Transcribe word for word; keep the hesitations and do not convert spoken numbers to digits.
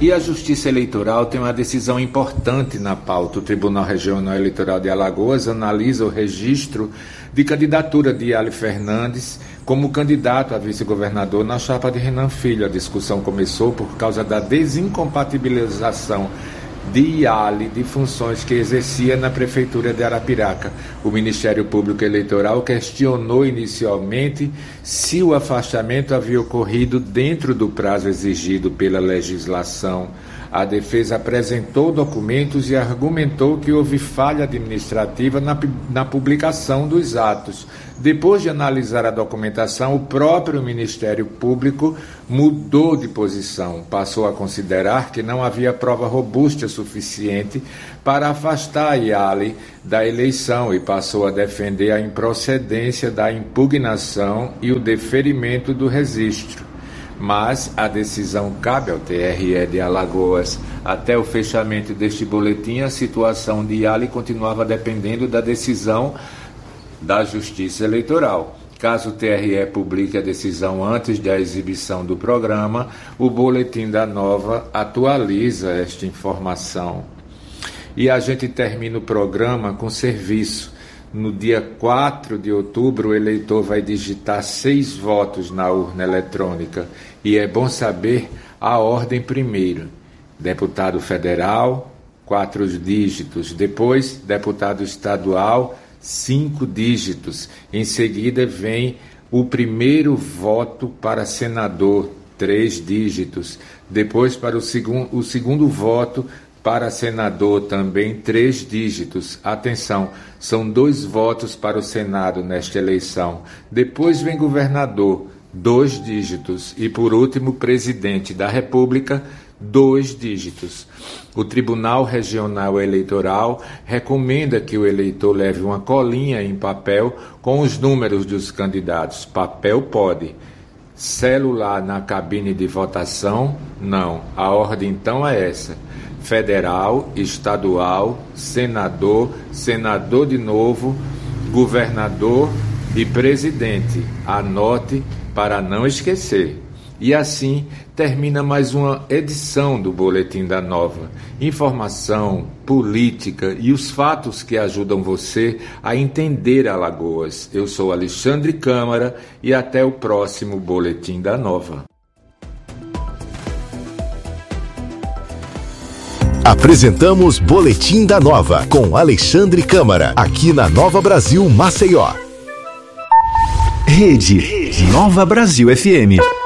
E a Justiça Eleitoral tem uma decisão importante na pauta. O Tribunal Regional Eleitoral de Alagoas analisa o registro de candidatura de Iale Fernandes como candidato a vice-governador na chapa de Renan Filho. A discussão começou por causa da desincompatibilização de Iale de funções que exercia na Prefeitura de Arapiraca. O Ministério Público Eleitoral questionou inicialmente se o afastamento havia ocorrido dentro do prazo exigido pela legislação. A defesa apresentou documentos e argumentou que houve falha administrativa na, na publicação dos atos. Depois de analisar a documentação, o próprio Ministério Público mudou de posição. Passou a considerar que não havia prova robusta suficiente para afastar Iale da eleição e passou a defender a improcedência da impugnação e o deferimento do registro. Mas a decisão cabe ao T R E de Alagoas. Até o fechamento deste boletim, a situação de Iale continuava dependendo da decisão da Justiça Eleitoral. Caso o T R E publique a decisão antes da exibição do programa, o Boletim da Nova atualiza esta informação. E a gente termina o programa com serviço. No dia quatro de outubro, o eleitor vai digitar seis votos na urna eletrônica. E é bom saber a ordem primeiro. Deputado federal, quatro dígitos. Depois, deputado estadual, cinco dígitos. Em seguida, vem o primeiro voto para senador, três dígitos. Depois, para o, segun, o segundo voto para senador, também três dígitos. Atenção, são dois votos para o Senado nesta eleição. Depois vem governador, dois dígitos. E por último, presidente da República, dois dígitos. O Tribunal Regional Eleitoral recomenda que o eleitor leve uma colinha em papel com os números dos candidatos. Papel pode. Celular na cabine de votação, não. A ordem então é essa: federal, estadual, senador, senador de novo, governador e presidente. Anote para não esquecer. E assim termina mais uma edição do Boletim da Nova. Informação, política e os fatos que ajudam você a entender Alagoas. Eu sou Alexandre Câmara e até o próximo Boletim da Nova. Apresentamos Boletim da Nova com Alexandre Câmara, aqui na Nova Brasil Maceió. Rede Nova Brasil F M.